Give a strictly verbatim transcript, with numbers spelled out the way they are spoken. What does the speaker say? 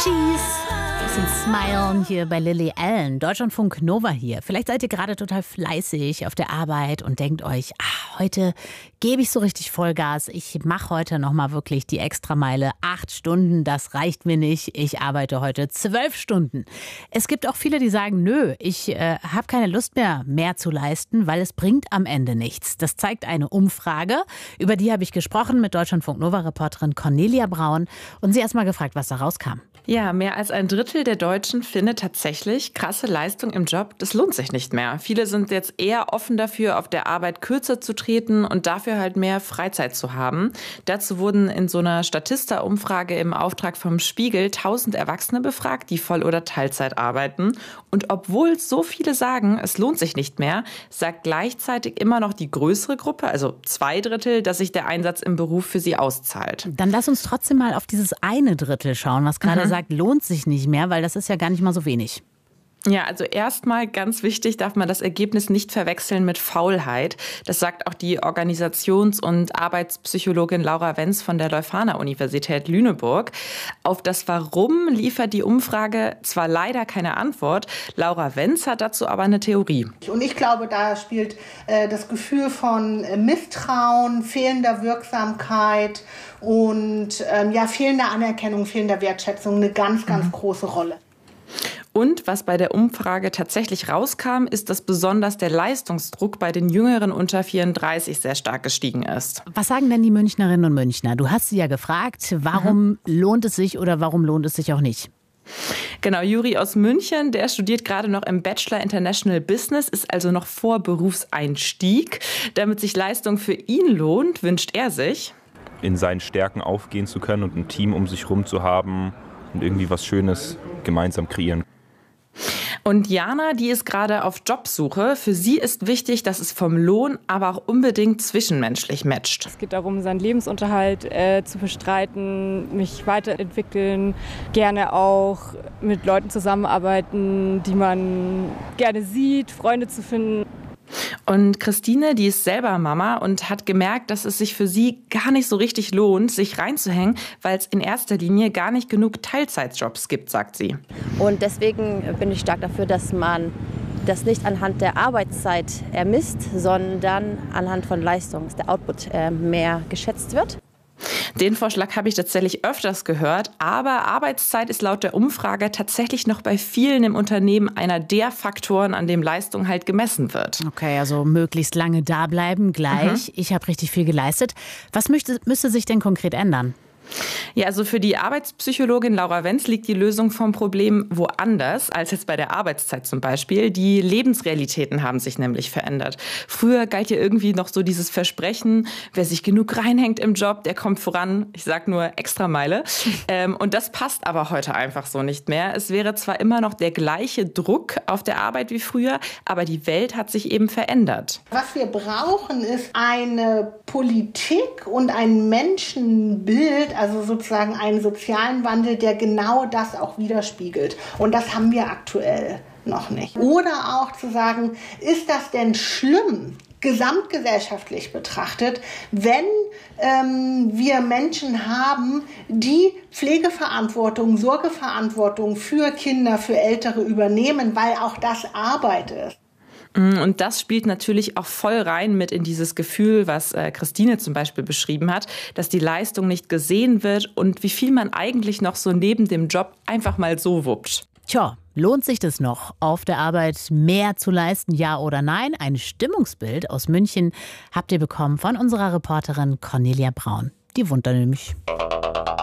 Cheese. Bisschen Smilen hier bei Lily Allen. Deutschlandfunk Nova hier. Vielleicht seid ihr gerade total fleißig auf der Arbeit und denkt euch, ach, heute gebe ich so richtig Vollgas. Ich mache heute nochmal wirklich die Extrameile. Acht Stunden, das reicht mir nicht. Ich arbeite heute zwölf Stunden. Es gibt auch viele, die sagen, nö, ich äh, habe keine Lust mehr, mehr zu leisten, weil es bringt am Ende nichts. Das zeigt eine Umfrage. Über die habe ich gesprochen mit Deutschlandfunk Nova-Reporterin Cornelia Braun und sie erst mal gefragt, was da rauskam. Ja, mehr als ein Drittel der Deutschen findet tatsächlich, krasse Leistung im Job, das lohnt sich nicht mehr. Viele sind jetzt eher offen dafür, auf der Arbeit kürzer zu treten und dafür halt mehr Freizeit zu haben. Dazu wurden in so einer Statista-Umfrage im Auftrag vom Spiegel tausend Erwachsene befragt, die Voll- oder Teilzeit arbeiten. Und obwohl so viele sagen, es lohnt sich nicht mehr, sagt gleichzeitig immer noch die größere Gruppe, also zwei Drittel, dass sich der Einsatz im Beruf für sie auszahlt. Dann lass uns trotzdem mal auf dieses eine Drittel schauen, was gerade mhm. sagt, lohnt sich nicht mehr, weil das ist ja gar nicht mal so wenig. Ja, also erstmal ganz wichtig, darf man das Ergebnis nicht verwechseln mit Faulheit. Das sagt auch die Organisations- und Arbeitspsychologin Laura Wenz von der Leuphana-Universität Lüneburg. Auf das Warum liefert die Umfrage zwar leider keine Antwort, Laura Wenz hat dazu aber eine Theorie. Und ich glaube, da spielt äh, das Gefühl von äh, Misstrauen, fehlender Wirksamkeit und ähm, ja, fehlender Anerkennung, fehlender Wertschätzung eine ganz, ganz mhm. große Rolle. Und was bei der Umfrage tatsächlich rauskam, ist, dass besonders der Leistungsdruck bei den Jüngeren unter vierunddreißig sehr stark gestiegen ist. Was sagen denn die Münchnerinnen und Münchner? Du hast sie ja gefragt, warum mhm. lohnt es sich oder warum lohnt es sich auch nicht? Genau, Juri aus München, der studiert gerade noch im Bachelor International Business, ist also noch vor Berufseinstieg. Damit sich Leistung für ihn lohnt, wünscht er sich, in seinen Stärken aufgehen zu können und ein Team um sich herum zu haben und irgendwie was Schönes gemeinsam kreieren. Und Jana, die ist gerade auf Jobsuche. Für sie ist wichtig, dass es vom Lohn, aber auch unbedingt zwischenmenschlich matcht. Es geht darum, seinen Lebensunterhalt äh, zu bestreiten, mich weiterentwickeln, gerne auch mit Leuten zusammenarbeiten, die man gerne sieht, Freunde zu finden. Und Christine, die ist selber Mama und hat gemerkt, dass es sich für sie gar nicht so richtig lohnt, sich reinzuhängen, weil es in erster Linie gar nicht genug Teilzeitjobs gibt, sagt sie. Und deswegen bin ich stark dafür, dass man das nicht anhand der Arbeitszeit ermisst, sondern anhand von Leistung, dass der Output mehr geschätzt wird. Den Vorschlag habe ich tatsächlich öfters gehört, aber Arbeitszeit ist laut der Umfrage tatsächlich noch bei vielen im Unternehmen einer der Faktoren, an dem Leistung halt gemessen wird. Okay, also möglichst lange da bleiben, gleich. Mhm. Ich habe richtig viel geleistet. Was müsste, müsste sich denn konkret ändern? Ja, also für die Arbeitspsychologin Laura Wenz liegt die Lösung vom Problem woanders als jetzt bei der Arbeitszeit zum Beispiel. Die Lebensrealitäten haben sich nämlich verändert. Früher galt ja irgendwie noch so dieses Versprechen, wer sich genug reinhängt im Job, der kommt voran. Ich sag nur Extrameile. Ähm, und das passt aber heute einfach so nicht mehr. Es wäre zwar immer noch der gleiche Druck auf der Arbeit wie früher, aber die Welt hat sich eben verändert. Was wir brauchen, ist eine Politik und ein Menschenbild, also sozusagen einen sozialen Wandel, der genau das auch widerspiegelt. Und das haben wir aktuell noch nicht. Oder auch zu sagen, ist das denn schlimm, gesamtgesellschaftlich betrachtet, wenn ähm, wir Menschen haben, die Pflegeverantwortung, Sorgeverantwortung für Kinder, für Ältere übernehmen, weil auch das Arbeit ist. Und das spielt natürlich auch voll rein mit in dieses Gefühl, was äh, Christine zum Beispiel beschrieben hat, dass die Leistung nicht gesehen wird und wie viel man eigentlich noch so neben dem Job einfach mal so wuppt. Tja, lohnt sich das noch, auf der Arbeit mehr zu leisten, ja oder nein? Ein Stimmungsbild aus München habt ihr bekommen von unserer Reporterin Cornelia Braun. Die wohnt da nämlich.